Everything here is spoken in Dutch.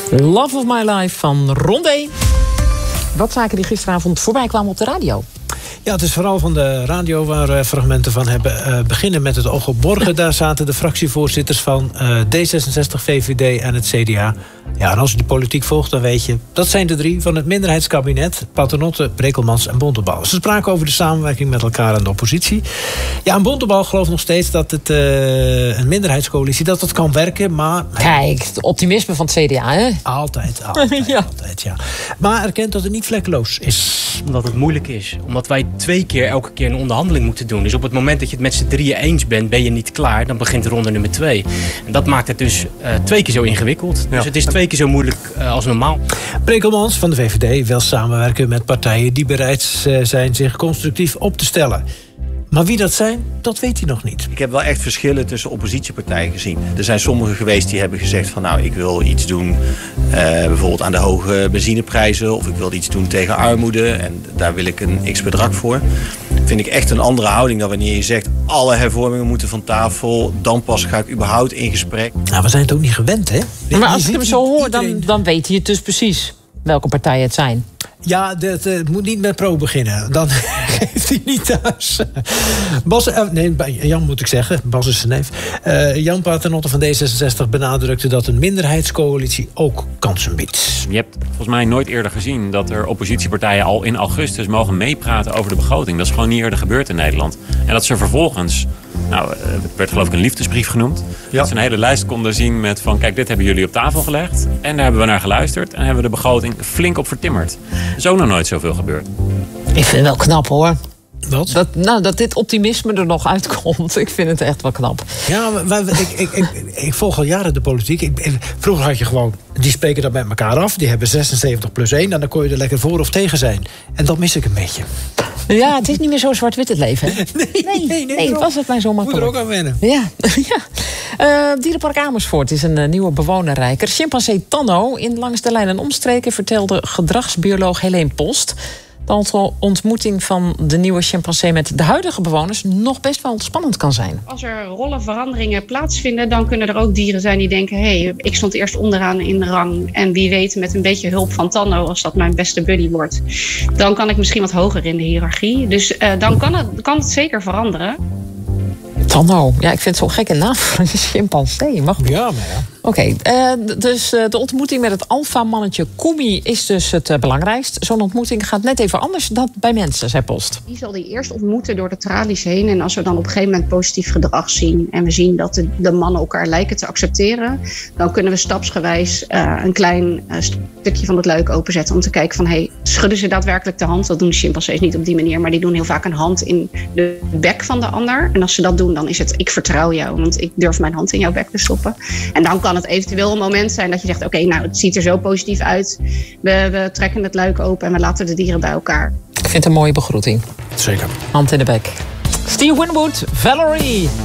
Love of My Life van Rondé. Wat zaken die gisteravond voorbij kwamen op de radio? Ja, het is vooral van de radio waar we fragmenten van hebben. Beginnen met het oog op morgen. Daar zaten de fractievoorzitters van D66, VVD en het CDA. Ja, en als je de politiek volgt, dan weet je... dat zijn de 3 van het minderheidskabinet. Paternotte, Brekelmans en Bontebal. Ze spraken over de samenwerking met elkaar en de oppositie. Ja, en Bontebal gelooft nog steeds dat het een minderheidscoalitie... dat kan werken, maar... Kijk, het optimisme van het CDA, hè? Altijd, Ja. altijd, ja. Maar erkent dat het niet vlekkeloos is. Omdat het moeilijk is. Omdat wij 2 keer elke keer een onderhandeling moeten doen. Dus op het moment dat je het met z'n 3 eens bent, ben je niet klaar. Dan begint ronde nummer 2. En dat maakt het dus 2 keer zo ingewikkeld. Dus het is 2 keer zo moeilijk als normaal. Brekelmans van de VVD wil samenwerken met partijen die bereid zijn zich constructief op te stellen. Maar wie dat zijn, dat weet hij nog niet. Ik heb wel echt verschillen tussen oppositiepartijen gezien. Er zijn sommigen geweest die hebben gezegd van nou, ik wil iets doen bijvoorbeeld aan de hoge benzineprijzen of ik wil iets doen tegen armoede en daar wil ik een x-bedrag voor. Vind ik echt een andere houding dan wanneer je zegt alle hervormingen moeten van tafel, dan pas ga ik überhaupt in gesprek. Nou, we zijn het ook niet gewend, hè? Maar als ik hem zo hoor, dan weet hij het dus precies welke partijen het zijn. Ja, het moet niet met pro beginnen. Dan geeft hij niet thuis. Jan moet ik zeggen. Bas is zijn neef. Jan Paternotte van D66 benadrukte dat een minderheidscoalitie ook kansen biedt. Je hebt volgens mij nooit eerder gezien dat er oppositiepartijen al in augustus mogen meepraten over de begroting. Dat is gewoon niet eerder gebeurd in Nederland. En dat ze vervolgens, het werd geloof ik een liefdesbrief genoemd. Ja. Dat ze een hele lijst konden zien met van kijk, dit hebben jullie op tafel gelegd. En daar hebben we naar geluisterd. En hebben we de begroting flink op vertimmerd. Er is ook nog nooit zoveel gebeurd. Ik vind het wel knap, hoor. Wat? Dat dit optimisme er nog uitkomt. Ik vind het echt wel knap. Ja, ik volg al jaren de politiek. Vroeger had je gewoon, die spreken dat met elkaar af. Die hebben 76 plus 1. En dan kon je er lekker voor of tegen zijn. En dat mis ik een beetje. Ja, het is niet meer zo zwart-wit het leven, hè? Nee, was het maar zo makkelijk. Moet er ook aan wennen. Ja. Dierenpark Amersfoort is een nieuwe bewonerrijker. Chimpansee Tanno in Langs de Lijn en Omstreken vertelde gedragsbioloog Helene Post dat de ontmoeting van de nieuwe chimpansee met de huidige bewoners nog best wel spannend kan zijn. Als er rollenveranderingen plaatsvinden, dan kunnen er ook dieren zijn die denken, hey, ik stond eerst onderaan in de rang en wie weet met een beetje hulp van Tanno, als dat mijn beste buddy wordt, dan kan ik misschien wat hoger in de hiërarchie. Dus dan kan het zeker veranderen. Tanno, ja, ik vind het zo'n gekke naam voor een chimpansee. Maar goed. Ja, maar ja. Oké, dus de ontmoeting met het alfamannetje Kumi is dus het belangrijkst. Zo'n ontmoeting gaat net even anders dan bij mensen, zei Post. Die zal die eerst ontmoeten door de tralies heen. En als we dan op een gegeven moment positief gedrag zien en we zien dat de mannen elkaar lijken te accepteren, dan kunnen we stapsgewijs een klein stukje van het luik openzetten om te kijken van, hey, schudden ze daadwerkelijk de hand? Dat doen de chimpansees niet op die manier, maar die doen heel vaak een hand in de bek van de ander. En als ze dat doen, dan is het, ik vertrouw jou, want ik durf mijn hand in jouw bek te stoppen. En dan kan het eventueel een moment zijn dat je zegt, oké, nou, het ziet er zo positief uit. We trekken het luik open en we laten de dieren bij elkaar. Ik vind het een mooie begroeting. Zeker. Hand in de bek. Steve Winwood, Valerie.